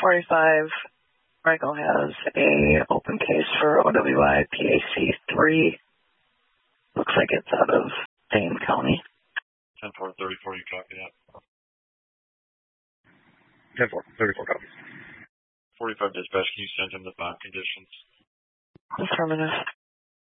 1045, Michael has a open case for OWI PAC 3. Looks like it's out of Dane County. 10-4, 34, you copy that? 10-4, 34 copies. 45 dispatch, can you send him the bond conditions? Affirmative.